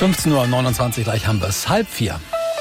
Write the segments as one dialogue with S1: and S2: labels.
S1: 15:29 Uhr, gleich haben wir es. 3:30.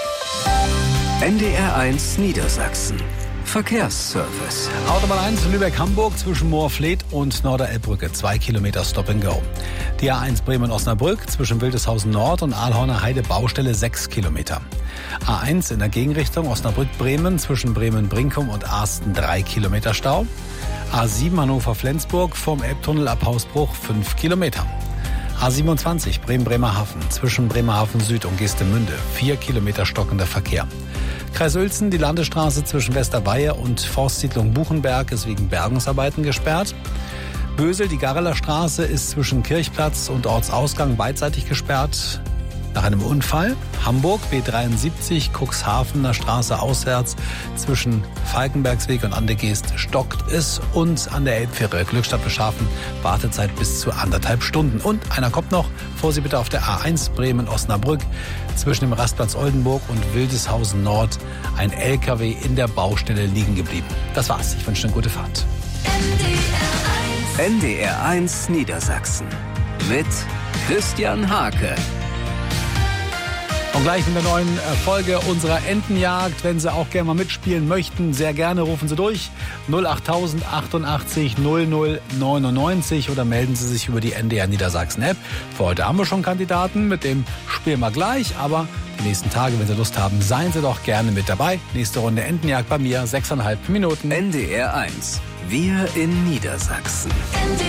S2: NDR1 Niedersachsen. Verkehrsservice.
S1: Autobahn 1 Lübeck-Hamburg zwischen Moorfleet und Norderelbbrücke. 2 Kilometer Stop and Go. Die A1 Bremen-Osnabrück zwischen Wildeshausen Nord und Ahlhorner Heide Baustelle 6 Kilometer. A1 in der Gegenrichtung Osnabrück-Bremen zwischen Bremen-Brinkum und Arsten 3 Kilometer Stau. A7 Hannover-Flensburg vom Elbtunnel ab Hausbruch 5 Kilometer. A27 Bremen-Bremerhaven zwischen Bremerhaven Süd und Geestemünde 4 Kilometer stockender Verkehr. Kreis Uelzen, die Landesstraße zwischen Westerweihe und Forstsiedlung Buchenberg ist wegen Bergungsarbeiten gesperrt. Bösel, die Garreler Straße ist zwischen Kirchplatz und Ortsausgang beidseitig gesperrt nach einem Unfall. Hamburg, B73, Cuxhavener Straße auswärts zwischen Falkenbergsweg und Andegeest stockt es. Und an der Elbfähre Glückstadt-Beschafen Wartezeit bis zu 1,5 Stunden. Und einer kommt noch, Vorsicht bitte auf der A1 Bremen-Osnabrück zwischen dem Rastplatz Oldenburg und Wildeshausen Nord. Ein LKW in der Baustelle liegen geblieben. Das war's, ich wünsche eine gute Fahrt.
S2: NDR1 Niedersachsen mit Christian Hake.
S1: Und gleich in der neuen Folge unserer Entenjagd, wenn Sie auch gerne mal mitspielen möchten, sehr gerne rufen Sie durch 08000 88 00 99 oder melden Sie sich über die NDR Niedersachsen App. Für heute haben wir schon Kandidaten, mit dem spielen wir gleich, aber die nächsten Tage, wenn Sie Lust haben, seien Sie doch gerne mit dabei. Nächste Runde Entenjagd bei mir, 6,5 Minuten.
S2: NDR1, wir in Niedersachsen.